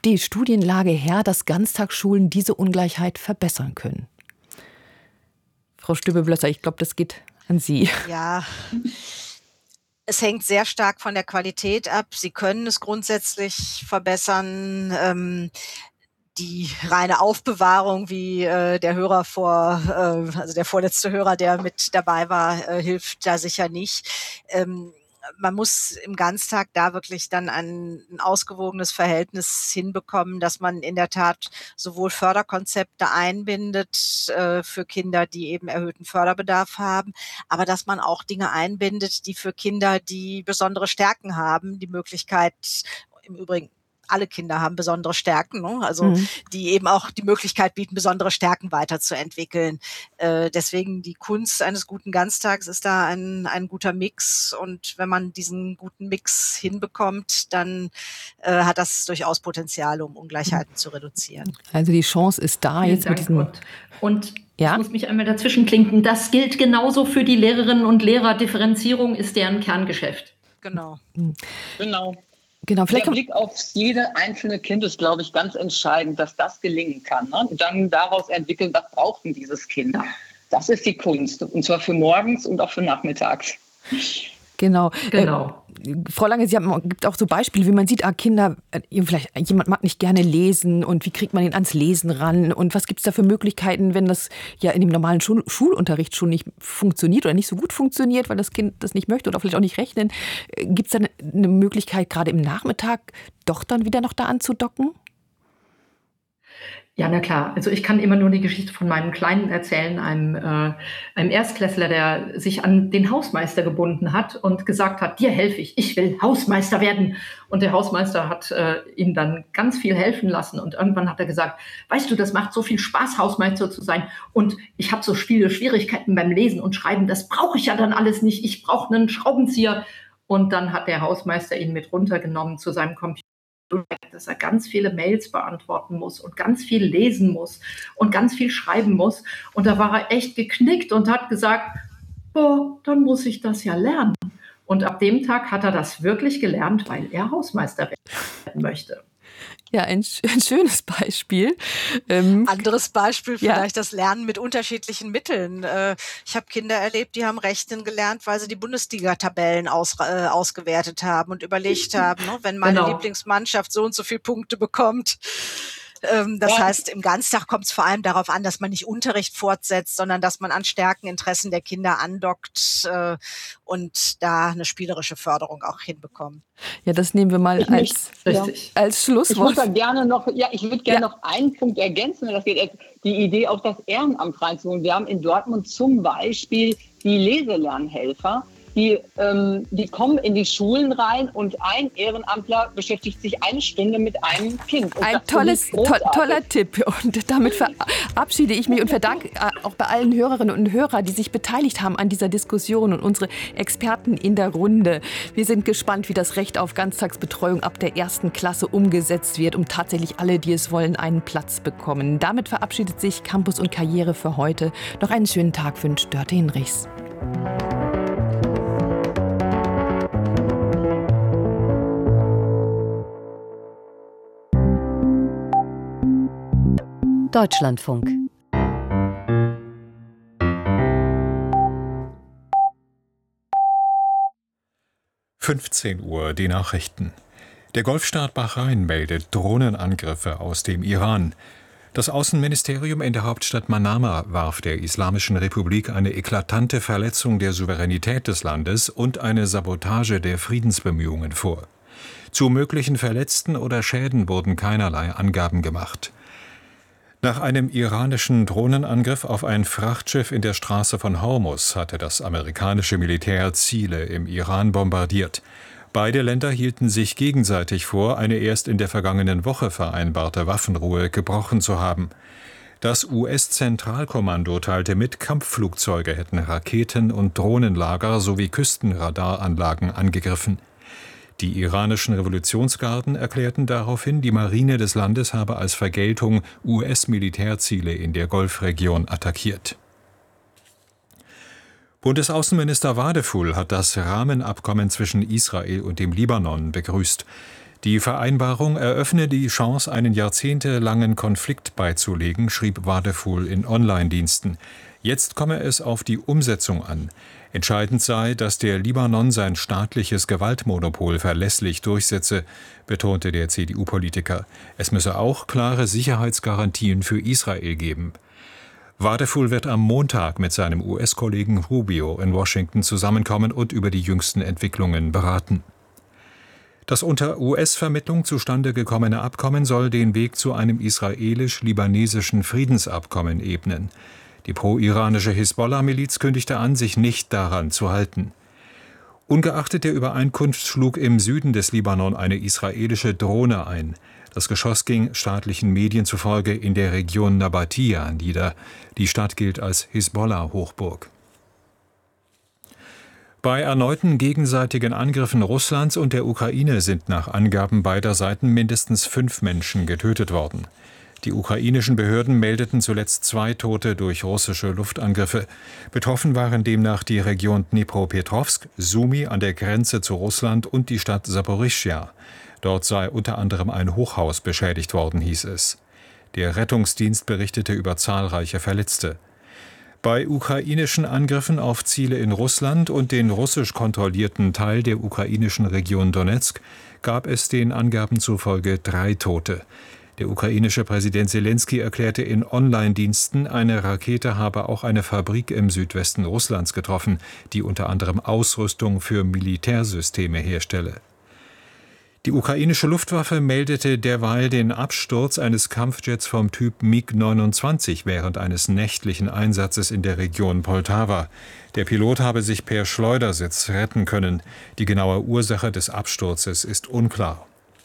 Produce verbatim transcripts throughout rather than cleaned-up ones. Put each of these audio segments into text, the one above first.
die Studienlage her, dass Ganztagsschulen diese Ungleichheit verbessern können? Frau Stübe-Blösser, ich glaube, das geht an Sie. Ja, es hängt sehr stark von der Qualität ab. Sie können es grundsätzlich verbessern. Ähm, die reine Aufbewahrung, wie äh, der Hörer vor, äh, also der vorletzte Hörer, der mit dabei war, äh, hilft da sicher nicht. Ähm, man muss im Ganztag da wirklich dann ein, ein ausgewogenes Verhältnis hinbekommen, dass man in der Tat sowohl Förderkonzepte einbindet äh, für Kinder, die eben erhöhten Förderbedarf haben, aber dass man auch Dinge einbindet, die für Kinder, die besondere Stärken haben, die Möglichkeit, im Übrigen alle Kinder haben besondere Stärken, ne? Also Mhm. die eben auch die Möglichkeit bieten, besondere Stärken weiterzuentwickeln. Äh, deswegen die Kunst eines guten Ganztags ist da ein, ein guter Mix. Und wenn man diesen guten Mix hinbekommt, dann äh, hat das durchaus Potenzial, um Ungleichheiten zu reduzieren. Also die Chance ist da Vielen jetzt Dank. mit diesem... Und, und Ja? ich muss mich einmal dazwischen klinken. Das gilt genauso für die Lehrerinnen und Lehrer. Differenzierung ist deren Kerngeschäft. Genau. Genau. Genau, vielleicht Der kann- Blick auf jede einzelne Kind ist, glaube ich, ganz entscheidend, dass das gelingen kann. Ne? Und dann daraus entwickeln, was braucht denn dieses Kind? Das ist die Kunst. Und zwar für morgens und auch für nachmittags. Genau. Genau. Äh, Frau Lange, Sie haben gibt auch so Beispiele, wie man sieht, ah, Kinder, äh, vielleicht jemand mag nicht gerne lesen und wie kriegt man ihn ans Lesen ran und was gibt es da für Möglichkeiten, wenn das ja in dem normalen Schul- Schulunterricht schon nicht funktioniert oder nicht so gut funktioniert, weil das Kind das nicht möchte oder vielleicht auch nicht rechnen. Gibt es da eine, eine Möglichkeit, gerade im Nachmittag doch dann wieder noch da anzudocken? Ja, na klar. Also ich kann immer nur die Geschichte von meinem Kleinen erzählen, einem, äh, einem Erstklässler, der sich an den Hausmeister gebunden hat und gesagt hat, dir helfe ich, ich will Hausmeister werden. Und der Hausmeister hat äh, ihm dann ganz viel helfen lassen. Und irgendwann hat er gesagt, weißt du, das macht so viel Spaß, Hausmeister zu sein. Und ich habe so viele Schwierigkeiten beim Lesen und Schreiben, das brauche ich ja dann alles nicht. Ich brauche einen Schraubenzieher. Und dann hat der Hausmeister ihn mit runtergenommen zu seinem Computer, dass er ganz viele Mails beantworten muss und ganz viel lesen muss und ganz viel schreiben muss. Und da war er echt geknickt und hat gesagt, oh, dann muss ich das ja lernen. Und ab dem Tag hat er das wirklich gelernt, weil er Hausmeister werden möchte. Ja, ein, ein schönes Beispiel. Ähm, Anderes Beispiel Ja. vielleicht das Lernen mit unterschiedlichen Mitteln. Äh, Ich habe Kinder erlebt, die haben Rechnen gelernt, weil sie die Bundesliga-Tabellen aus, äh, ausgewertet haben und überlegt haben, ne, wenn meine Genau. Lieblingsmannschaft so und so viele Punkte bekommt. Ähm, Das Ja. heißt, im Ganztag kommt es vor allem darauf an, dass man nicht Unterricht fortsetzt, sondern dass man an Stärken, Interessen der Kinder andockt äh, und da eine spielerische Förderung auch hinbekommt. ja, das nehmen wir mal Ich möchte- als, Richtig. als Ich würde Schlusswort. da gerne noch, ja, ich würde gerne Ja. noch einen Punkt ergänzen, wenn das geht. Die Idee, auch das Ehrenamt reinzuholen. Wir haben in Dortmund zum Beispiel die Leselernhelfer. Die, ähm, die kommen in die Schulen rein und ein Ehrenamtler beschäftigt sich eine Stunde mit einem Kind. Und Ein das tolles, finde ich to großartig. toller Tipp. Und damit verabschiede ich mich und verdanke äh, auch bei allen Hörerinnen und Hörern, die sich beteiligt haben an dieser Diskussion und unsere Experten in der Runde. Wir sind gespannt, wie das Recht auf Ganztagsbetreuung ab der ersten Klasse umgesetzt wird, um tatsächlich alle, die es wollen, einen Platz bekommen. Damit verabschiedet sich Campus und Karriere für heute. Noch einen schönen Tag wünscht Dörte Hinrichs. Deutschlandfunk. fünfzehn Uhr, die Nachrichten. Der Golfstaat Bahrain meldet Drohnenangriffe aus dem Iran. Das Außenministerium in der Hauptstadt Manama warf der Islamischen Republik eine eklatante Verletzung der Souveränität des Landes und eine Sabotage der Friedensbemühungen vor. Zu möglichen Verletzten oder Schäden wurden keinerlei Angaben gemacht. Nach einem iranischen Drohnenangriff auf ein Frachtschiff in der Straße von Hormuz hatte das amerikanische Militär Ziele im Iran bombardiert. Beide Länder hielten sich gegenseitig vor, eine erst in der vergangenen Woche vereinbarte Waffenruhe gebrochen zu haben. Das U S-Zentralkommando teilte mit, Kampfflugzeuge hätten Raketen- und Drohnenlager sowie Küstenradaranlagen angegriffen. Die iranischen Revolutionsgarden erklärten daraufhin, die Marine des Landes habe als Vergeltung U S-Militärziele in der Golfregion attackiert. Bundesaußenminister Wadefuhl hat das Rahmenabkommen zwischen Israel und dem Libanon begrüßt. Die Vereinbarung eröffne die Chance, einen jahrzehntelangen Konflikt beizulegen, schrieb Wadephul in Online-Diensten. Jetzt komme es auf die Umsetzung an. Entscheidend sei, dass der Libanon sein staatliches Gewaltmonopol verlässlich durchsetze, betonte der C D U-Politiker. Es müsse auch klare Sicherheitsgarantien für Israel geben. Wadephul wird am Montag mit seinem U S-Kollegen Rubio in Washington zusammenkommen und über die jüngsten Entwicklungen beraten. Das unter U S-Vermittlung zustande gekommene Abkommen soll den Weg zu einem israelisch-libanesischen Friedensabkommen ebnen. Die pro-iranische Hisbollah-Miliz kündigte an, sich nicht daran zu halten. Ungeachtet der Übereinkunft schlug im Süden des Libanon eine israelische Drohne ein. Das Geschoss ging staatlichen Medien zufolge in der Region Nabatia nieder. Die Stadt gilt als Hisbollah-Hochburg. Bei erneuten gegenseitigen Angriffen Russlands und der Ukraine sind nach Angaben beider Seiten mindestens fünf Menschen getötet worden. Die ukrainischen Behörden meldeten zuletzt zwei Tote durch russische Luftangriffe. Betroffen waren demnach die Region Dnipropetrovsk, Sumy an der Grenze zu Russland und die Stadt Saporischschja. Dort sei unter anderem ein Hochhaus beschädigt worden, hieß es. Der Rettungsdienst berichtete über zahlreiche Verletzte. Bei ukrainischen Angriffen auf Ziele in Russland und den russisch kontrollierten Teil der ukrainischen Region Donezk gab es den Angaben zufolge drei Tote. Der ukrainische Präsident Selenskyj erklärte in Online-Diensten, eine Rakete habe auch eine Fabrik im Südwesten Russlands getroffen, die unter anderem Ausrüstung für Militärsysteme herstelle. Die ukrainische Luftwaffe meldete derweil den Absturz eines Kampfjets vom Typ MiG neunundzwanzig während eines nächtlichen Einsatzes in der Region Poltawa. Der Pilot habe sich per Schleudersitz retten können. Die genaue Ursache des Absturzes ist unklar.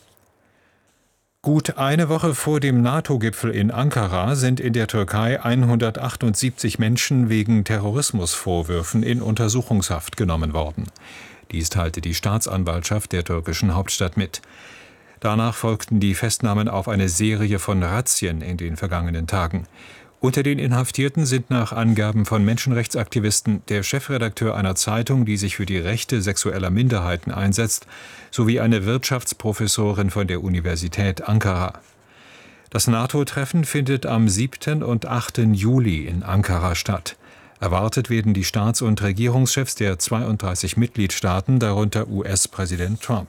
Gut eine Woche vor dem NATO-Gipfel in Ankara sind in der Türkei hundertachtundsiebzig Menschen wegen Terrorismusvorwürfen in Untersuchungshaft genommen worden. Dies teilte die Staatsanwaltschaft der türkischen Hauptstadt mit. Danach folgten die Festnahmen auf eine Serie von Razzien in den vergangenen Tagen. Unter den Inhaftierten sind nach Angaben von Menschenrechtsaktivisten der Chefredakteur einer Zeitung, die sich für die Rechte sexueller Minderheiten einsetzt, sowie eine Wirtschaftsprofessorin von der Universität Ankara. Das NATO-Treffen findet am siebten und achten Juli in Ankara statt. Erwartet werden die Staats- und Regierungschefs der zweiunddreißig Mitgliedstaaten, darunter U S-Präsident Trump.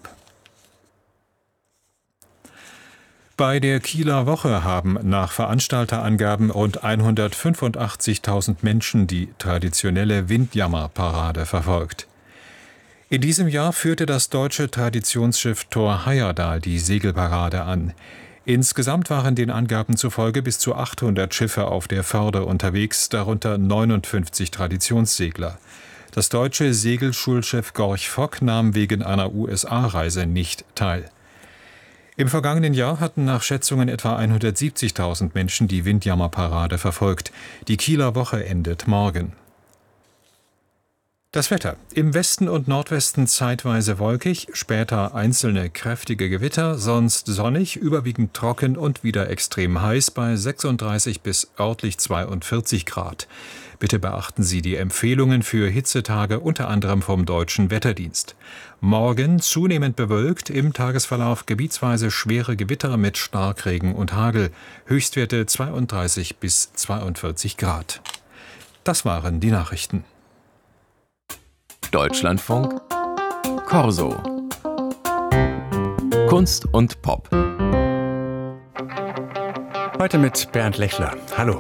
Bei der Kieler Woche haben nach Veranstalterangaben rund hundertfünfundachtzigtausend Menschen die traditionelle Windjammerparade verfolgt. In diesem Jahr führte das deutsche Traditionsschiff Thor Heyerdahl die Segelparade an. Insgesamt waren den Angaben zufolge bis zu achthundert Schiffe auf der Förde unterwegs, darunter neunundfünfzig Traditionssegler. Das deutsche Segelschulschiff Gorch Fock nahm wegen einer U S A-Reise nicht teil. Im vergangenen Jahr hatten nach Schätzungen etwa hundertsiebzigtausend Menschen die Windjammerparade verfolgt. Die Kieler Woche endet morgen. Das Wetter. Im Westen und Nordwesten zeitweise wolkig, später einzelne kräftige Gewitter, sonst sonnig, überwiegend trocken und wieder extrem heiß bei sechsunddreißig bis örtlich zweiundvierzig Grad. Bitte beachten Sie die Empfehlungen für Hitzetage unter anderem vom Deutschen Wetterdienst. Morgen zunehmend bewölkt, im Tagesverlauf gebietsweise schwere Gewitter mit Starkregen und Hagel, Höchstwerte zweiunddreißig bis zweiundvierzig Grad. Das waren die Nachrichten. Deutschlandfunk Corso. Kunst und Pop. Heute mit Bernd Lechler. Hallo.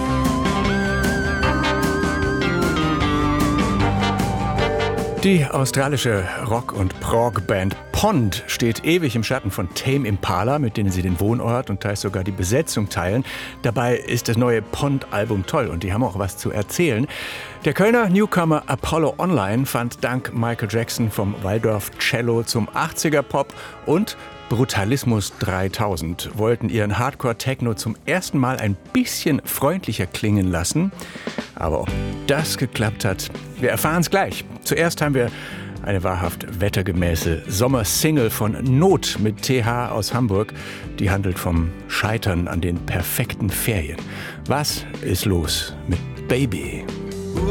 Die australische Rock- und Prog-Band Pond steht ewig im Schatten von Tame Impala, mit denen sie den Wohnort und teils sogar die Besetzung teilen. Dabei ist das neue Pond-Album toll und die haben auch was zu erzählen. Der Kölner Newcomer Apollo Online fand dank Michael Jackson vom Waldorf Cello zum achtziger-Pop und Brutalismus dreitausend wollten ihren Hardcore-Techno zum ersten Mal ein bisschen freundlicher klingen lassen. Aber ob das geklappt hat, wir erfahren es gleich. Zuerst haben wir eine wahrhaft wettergemäße Sommersingle von Not mit T H aus Hamburg. Die handelt vom Scheitern an den perfekten Ferien. Was ist los mit Baby?